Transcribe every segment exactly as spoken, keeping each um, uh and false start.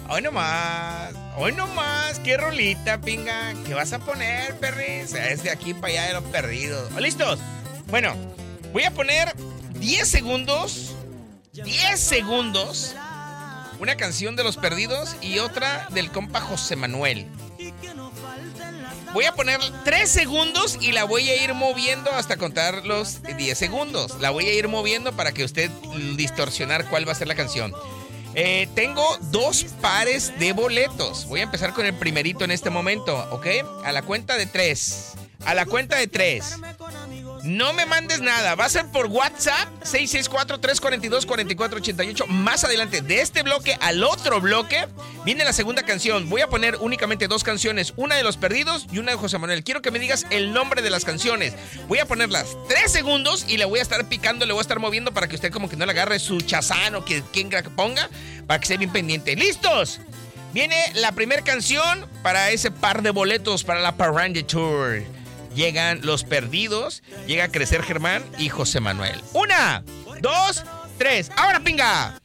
Hoy nomás, hoy nomás, qué rolita, pinga. ¿Qué vas a poner, perris? Es de aquí para allá de los perdidos. ¿Listos? Bueno, voy a poner diez segundos, diez segundos, una canción de Los Perdidos y otra del compa José Manuel. Voy a poner tres segundos y la voy a ir moviendo hasta contar los diez segundos. La voy a ir moviendo para que usted distorsionar cuál va a ser la canción. Eh, tengo dos pares de boletos. Voy a empezar con el primerito en este momento, ¿ok? A la cuenta de tres. A la cuenta de tres. No me mandes nada. Va a ser por WhatsApp seis seis cuatro, tres cuatro dos, cuatro cuatro ocho ocho. Más adelante, de este bloque al otro bloque, viene la segunda canción. Voy a poner únicamente dos canciones. Una de Los Perdidos y una de José Manuel. Quiero que me digas el nombre de las canciones. Voy a ponerlas tres segundos y le voy a estar picando, le voy a estar moviendo para que usted como que no le agarre su chazán o que quien que ponga, para que esté bien pendiente. ¿Listos? Viene la primera canción para ese par de boletos para la Parranda Tour. Llegan Los Perdidos, llega a Crecer Germán y José Manuel. Una, dos, tres. ¡Ahora, pinga!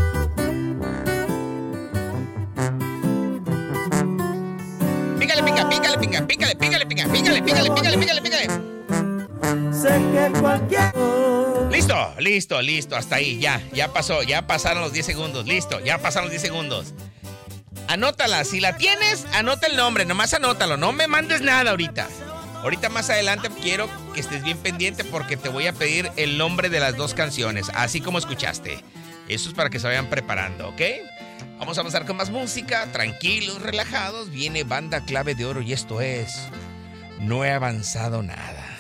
Pícale, pinga, pícale, pinga, pícale, pícale, pinga, pícale, pícale, pícale, pícale, pícale. Sé que cualquier... Listo, listo, listo, hasta ahí, ya, ya pasó, ya pasaron los diez segundos, listo, ya pasaron los diez segundos. Anótala, si la tienes, anota el nombre, nomás anótalo, no me mandes nada ahorita. Ahorita más adelante quiero que estés bien pendiente porque te voy a pedir el nombre de las dos canciones, así como escuchaste. Eso es para que se vayan preparando, ¿ok? Vamos a avanzar con más música, tranquilos, relajados. Viene Banda Clave de Oro y esto es No He Avanzado Nada.